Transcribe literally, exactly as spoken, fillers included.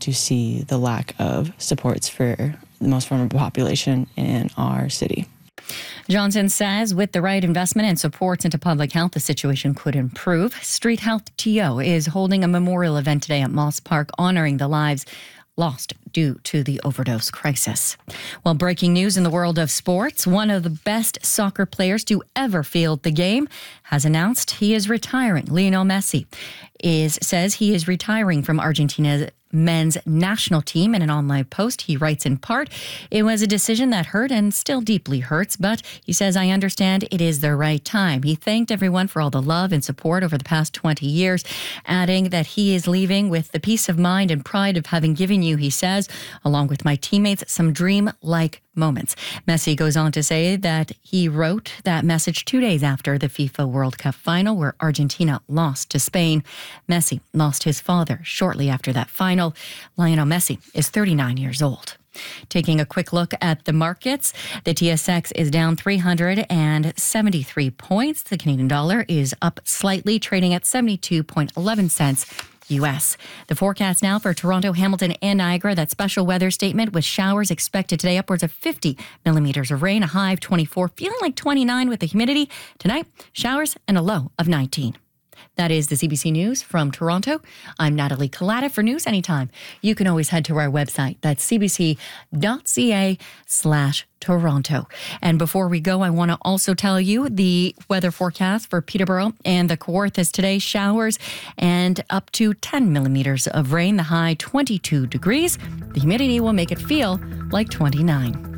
to see the lack of supports for the most vulnerable population in our city. Johnson says with the right investment and supports into public health, the situation could improve. Street Health T O is holding a memorial event today at Moss Park honoring the lives lost due to the overdose crisis. Well, breaking news in the world of sports. One of the best soccer players to ever field the game has announced he is retiring. Lionel Messi is says he is retiring from Argentina's men's national team. In an online post, he writes in part, "It was a decision that hurt and still deeply hurts, but he says, I understand it is the right time." He thanked everyone for all the love and support over the past twenty years, adding that he is leaving with the peace of mind and pride of having given you, he says, along with my teammates, some dream-like moments. Messi goes on to say that he wrote that message two days after the FIFA World Cup final where Argentina lost to Spain. Messi lost his father shortly after that final. Lionel Messi is thirty-nine years old. Taking a quick look at the markets, the T S X is down three hundred seventy-three points. The Canadian dollar is up slightly, trading at seventy-two point one one cents U S. The forecast now for Toronto, Hamilton, and Niagara, that special weather statement with showers expected today, upwards of fifty millimeters of rain, a high of twenty-four, feeling like twenty-nine with the humidity. Tonight, showers and a low of nineteen. That is the C B C News from Toronto. I'm Natalie Collada. For news anytime, you can always head to our website. That's cbc.ca slash Toronto. And before we go, I want to also tell you the weather forecast for Peterborough and the Kawarthas today. Showers and up to ten millimeters of rain. The high twenty-two degrees. The humidity will make it feel like twenty-nine.